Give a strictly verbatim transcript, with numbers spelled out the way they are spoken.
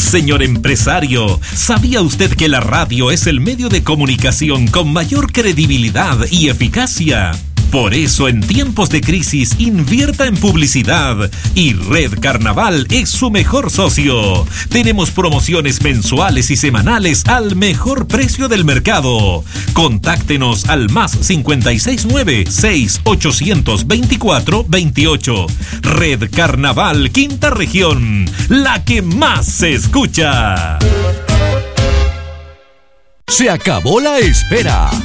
Señor empresario, ¿sabía usted que la radio es el medio de comunicación con mayor credibilidad y eficacia? Por eso, en tiempos de crisis, invierta en publicidad y Red Carnaval es su mejor socio. Tenemos promociones mensuales y semanales al mejor precio del mercado. Contáctenos al más cincuenta y seis nueve, seis ochocientos veinticuatro veintiocho. Red Carnaval, Quinta Región, la que más se escucha. Se acabó la espera.